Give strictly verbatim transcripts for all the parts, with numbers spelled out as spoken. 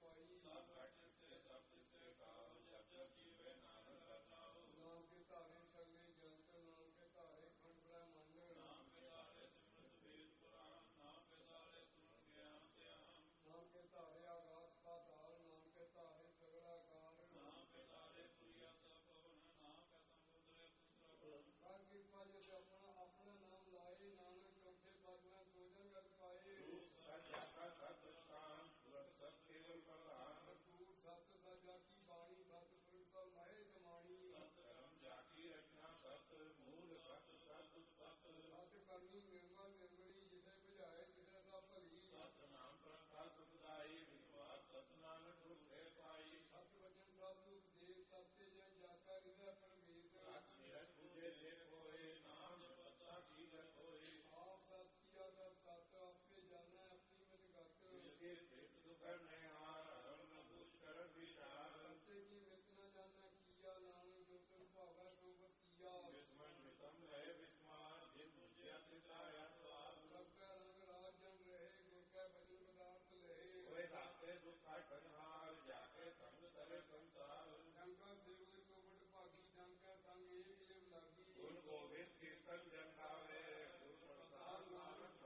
पाई सब घट से सब से काओ जब जब जीवे नानक रताओ नाम के तारे सगले जंत नाम के तारे खंड ब्रह्मांड नाम के तारे सिमरत वेद पुराण नाम के तारे सुन ज्ञान ध्यान नाम के तारे आकाश पाताल नाम के तारे सगला कार नाम के तारे पुरिया सब भवन नाम के समुद्र कर कृपा जैसे अपना अपना नाम लाए नानक चौथे पद में सोजन कर पाए सत्य सत्य सत केवल प्रधान टूट सत सजा की बाणी सत पुरुष महे जमाणी सत कर्म जाकी रचना सत मूल सत सत उत्पत सत करनी निर्मल निर्मली जिसे बुझाए तिसे सब भली सत नाम प्रथा सुखदाई विश्वास सत नानक गुरु है पाई सत वचन सत उपदेश सत्य जन जाता हृदय परमेश सत निरज पूजे देखोए नाम जपता की होए आप सत किया सत सत आपके जाना अपनी मत गत इसके सिद्ध सुकरने हार अरुण दुष्कर विचार सत्य की मित न जाना किया नानक जो सुन भागा शोभत किया विस्मन विषम रहे विस्मार जिन मुझे अतिताया सबका रंग राज जन रहे गुर का भजन पदार्थ रहे कोई दाते दुखा कन्हार जाके संग करे संसार शंका सेवक सोबट भागी शंका संग एक लिव लागी गुरु गोविंद कीर्तन जन गावे गुरु प्रसाद नानक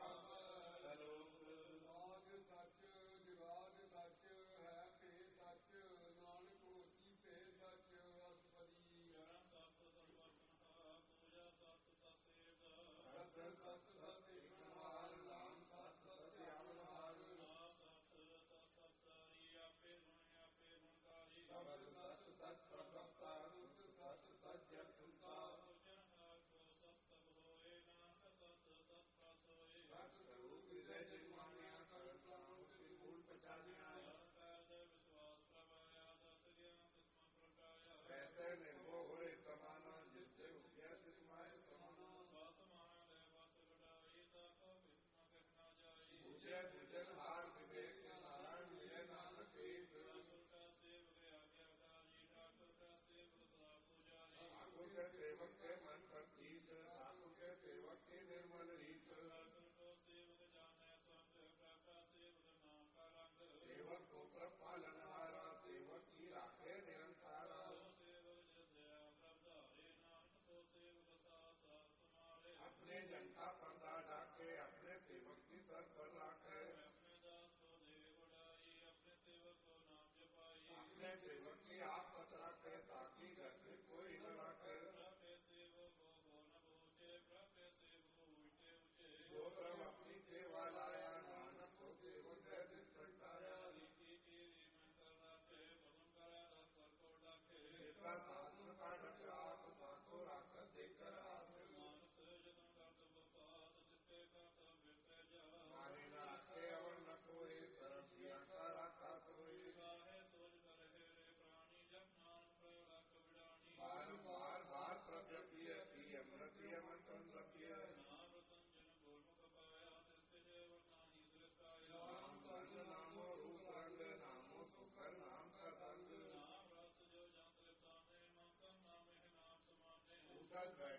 सलोक आग सच जगाद सच है पे सच नानक होसी पे सच असपदी सत संवर्तन पूजा सत सतेव दर्शन सत सत्य नाम सत सत्य सत सत्तारी आपे गुण आपे गुणकारी सबद सत सत प्रभक्ता सुत सत सत्य सुनता सत होए नानक सत सत प्रत होए सत स्वरूप हृदय निर्माण्या करण प्राणों के मूल पहचानिया विश्वास प्रभाया दस ज्ञान तिस्म प्रकाया कहते निर्भो होए समाना जिससे उज्ञा तिस्माय समाना बात मान ले बात बढ़ाई ताको विस्म कहना जाई पूज्य पूजन हार विवेक नारायण मिले नानक एक ठाकुर का सेवक आज्ञाकारी ठाकुर का सेवक सदा पुजारी ठाकुर के सेवक के मन प्रतीत ठाकुर के सेवक की निर्मल रीत ठाकुर को सेवक जाने संत प्रभा सेवक नाम का रंग सेवक को प्रपालनहारा सेवक की राखे निरंकारा सेवक जदया प्रभधारे नाम सो सेवक सासा तुम्हारे अपने जन का पर्दा ढाके अपने सेवक की सर पर राखे अपने दास को दे बढ़ाई अपने सेवक को नाम जपाई अपने सेवक की आप पत रखे ताकि घर में कोई न रखे प्रभे सेवक को को न पूछे प्रभे सेवक को उठे उठे जो प्रभु अपनी सेवा लाया नानक को सेवक है निष्कंठाया रीति की रीमन कर रखे पदम करा दस पर को डाके इसका साधन का ढका आप ताको राकर देकर आप मानस जतन कर पात जिसके कर्तव्य से जा माने न आखे और न कोई सर्व किया का राखा सोई है सोच कर हे रे प्राणी जब नाम प्रलक विडानी बार बार बार प्रव्यपीय की अमृतीय मंथन लभ्य नाम रतन जन गोलमुख पाया तिसके जेव नाही दृष्टाया नाम वर्ण नामो रूप रंग नामो सुखर नाम का संग नाम रस जो जंत्र ताने मंत्र नाम है नाम समाने उठल